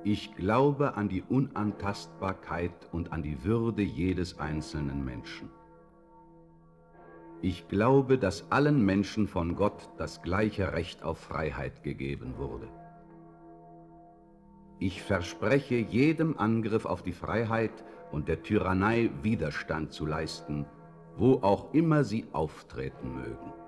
Ich glaube an die Unantastbarkeit und an die Würde jedes einzelnen Menschen. Ich glaube, dass allen Menschen von Gott das gleiche Recht auf Freiheit gegeben wurde. Ich verspreche, jedem Angriff auf die Freiheit und der Tyrannei Widerstand zu leisten, wo auch immer sie auftreten mögen.